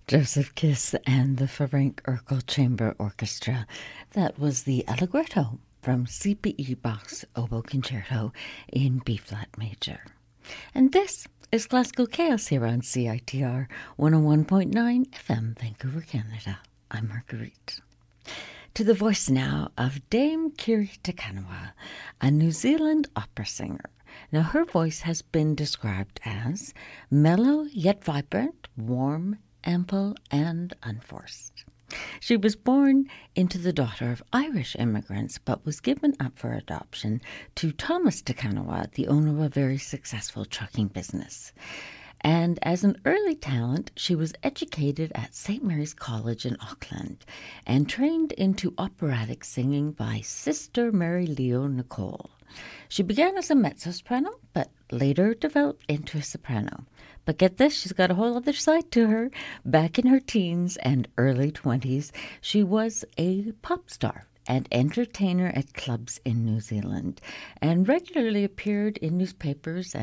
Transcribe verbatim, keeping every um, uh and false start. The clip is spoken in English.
Joseph Kiss and the Ferenc Urkel Chamber Orchestra. That was the Allegretto from C P E Bach's Oboe Concerto in B-flat major. And this is Classical Chaos here on C I T R one oh one point nine F M, Vancouver, Canada. I'm Marguerite. To the voice now of Dame Kiri Te Kanawa, a New Zealand opera singer. Now, her voice has been described as mellow yet vibrant, warm, ample, and unforced. She was born into the daughter of Irish immigrants, but was given up for adoption to Thomas Te Kanawa, the owner of a very successful trucking business. And as an early talent, she was educated at Saint Mary's College in Auckland and trained into operatic singing by Sister Mary Leo Nicole. She began as a mezzo-soprano, but later developed into a soprano. But get this, she's got a whole other side to her. Back in her teens and early twenties, she was a pop star and entertainer at clubs in New Zealand and regularly appeared in newspapers